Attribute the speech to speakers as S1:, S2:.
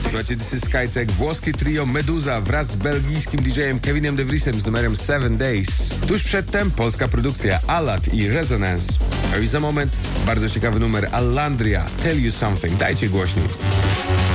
S1: Słuchajcie, This is Skycek, włoskie trio Meduza wraz z belgijskim DJ-em Kevinem De Vriesem z numerem 7 Days. Tuż przedtem polska produkcja Alat i Resonance. A już za moment bardzo ciekawy numer Allandria, Tell You Something. Dajcie głośniej.